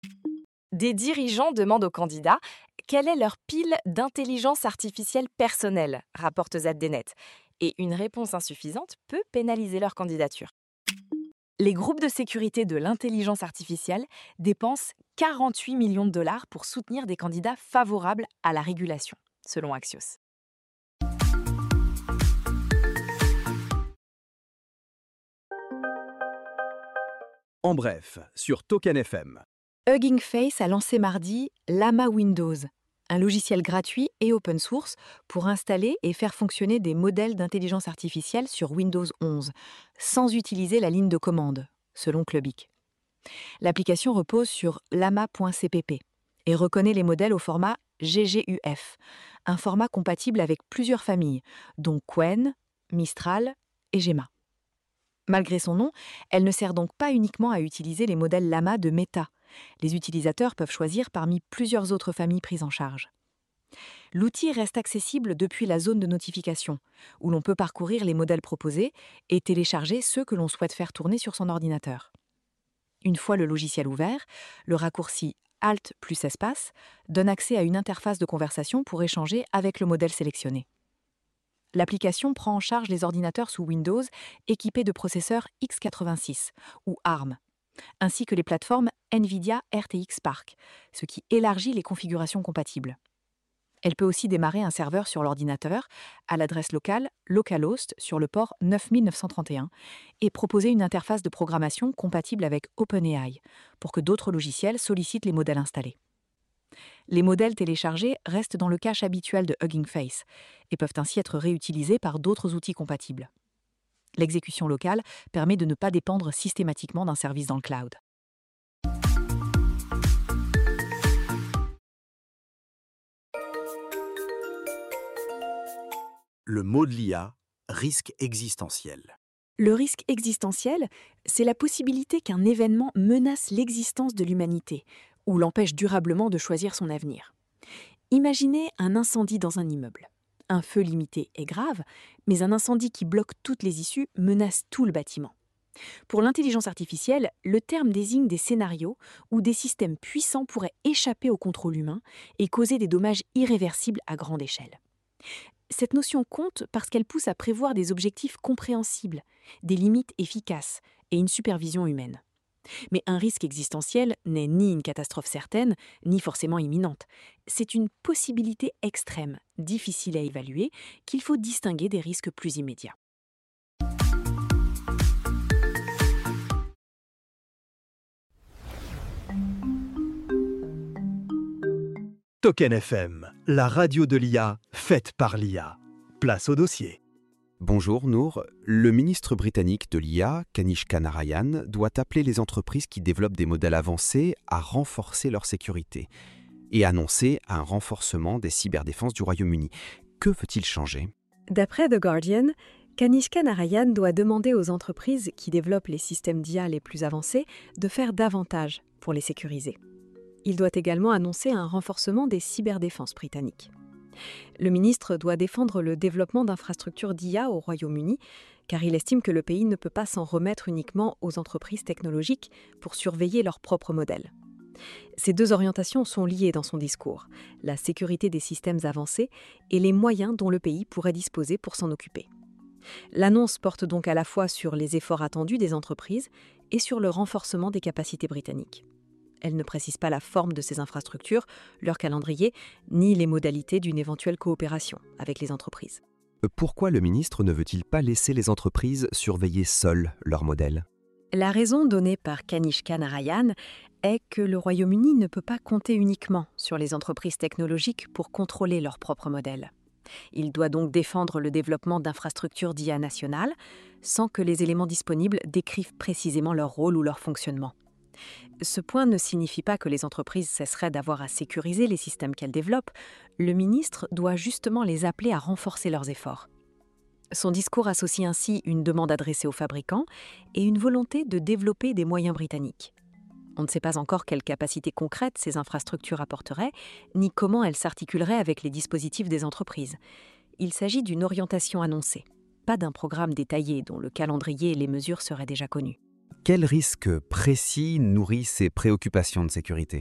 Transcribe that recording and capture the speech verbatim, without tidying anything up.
Des dirigeants demandent aux candidats quelle est leur pile d'intelligence artificielle personnelle, rapporte ZDNet. Et une réponse insuffisante peut pénaliser leur candidature. Les groupes de sécurité de l'intelligence artificielle dépensent quarante-huit millions de dollars pour soutenir des candidats favorables à la régulation, selon Axios. En bref, sur Token F M. Hugging Face a lancé mardi Llama Windows, un logiciel gratuit et open source pour installer et faire fonctionner des modèles d'intelligence artificielle sur Windows onze, sans utiliser la ligne de commande, selon Clubic. L'application repose sur llama point c p p et reconnaît les modèles au format G G U F, un format compatible avec plusieurs familles, dont Qwen, Mistral et Gemma. Malgré son nom, elle ne sert donc pas uniquement à utiliser les modèles Llama de Meta. Les utilisateurs peuvent choisir parmi plusieurs autres familles prises en charge. L'outil reste accessible depuis la zone de notification, où l'on peut parcourir les modèles proposés et télécharger ceux que l'on souhaite faire tourner sur son ordinateur. Une fois le logiciel ouvert, le raccourci Alt plus espace donne accès à une interface de conversation pour échanger avec le modèle sélectionné. L'application prend en charge les ordinateurs sous Windows équipés de processeurs x quatre-vingt-six ou A R M, ainsi que les plateformes NVIDIA R T X Spark, ce qui élargit les configurations compatibles. Elle peut aussi démarrer un serveur sur l'ordinateur à l'adresse locale localhost sur le port neuf mille neuf cent trente et un et proposer une interface de programmation compatible avec OpenAI pour que d'autres logiciels sollicitent les modèles installés. Les modèles téléchargés restent dans le cache habituel de Hugging Face et peuvent ainsi être réutilisés par d'autres outils compatibles. L'exécution locale permet de ne pas dépendre systématiquement d'un service dans le cloud. Le mot de l'I A, risque existentiel. Le risque existentiel, c'est la possibilité qu'un événement menace l'existence de l'humanité ou l'empêche durablement de choisir son avenir. Imaginez un incendie dans un immeuble. Un feu limité est grave, mais un incendie qui bloque toutes les issues menace tout le bâtiment. Pour l'intelligence artificielle, le terme désigne des scénarios où des systèmes puissants pourraient échapper au contrôle humain et causer des dommages irréversibles à grande échelle. Cette notion compte parce qu'elle pousse à prévoir des objectifs compréhensibles, des limites efficaces et une supervision humaine. Mais un risque existentiel n'est ni une catastrophe certaine, ni forcément imminente. C'est une possibilité extrême, difficile à évaluer, qu'il faut distinguer des risques plus immédiats. Token F M, la radio de l'I A, faite par l'I A. Place au dossier. Bonjour Nour. Le ministre britannique de l'I A, Kanishka Narayan, doit appeler les entreprises qui développent des modèles avancés à renforcer leur sécurité et annoncer un renforcement des cyberdéfenses du Royaume-Uni. Que veut-il changer ? D'après The Guardian, Kanishka Narayan doit demander aux entreprises qui développent les systèmes d'I A les plus avancés de faire davantage pour les sécuriser. Il doit également annoncer un renforcement des cyberdéfenses britanniques. Le ministre doit défendre le développement d'infrastructures d'I A au Royaume-Uni, car il estime que le pays ne peut pas s'en remettre uniquement aux entreprises technologiques pour surveiller leurs propres modèles. Ces deux orientations sont liées dans son discours, la sécurité des systèmes avancés et les moyens dont le pays pourrait disposer pour s'en occuper. L'annonce porte donc à la fois sur les efforts attendus des entreprises et sur le renforcement des capacités britanniques. Elle ne précise pas la forme de ces infrastructures, leur calendrier, ni les modalités d'une éventuelle coopération avec les entreprises. Pourquoi le ministre ne veut-il pas laisser les entreprises surveiller seules leurs modèles ? La raison donnée par Kanishka Narayan est que le Royaume-Uni ne peut pas compter uniquement sur les entreprises technologiques pour contrôler leurs propres modèles. Il doit donc défendre le développement d'infrastructures d'I A nationales sans que les éléments disponibles décrivent précisément leur rôle ou leur fonctionnement. Ce point ne signifie pas que les entreprises cesseraient d'avoir à sécuriser les systèmes qu'elles développent. Le ministre doit justement les appeler à renforcer leurs efforts. Son discours associe ainsi une demande adressée aux fabricants et une volonté de développer des moyens britanniques. On ne sait pas encore quelles capacités concrètes ces infrastructures apporteraient, ni comment elles s'articuleraient avec les dispositifs des entreprises. Il s'agit d'une orientation annoncée, pas d'un programme détaillé dont le calendrier et les mesures seraient déjà connus. Quels risques précis nourrissent ces préoccupations de sécurité ?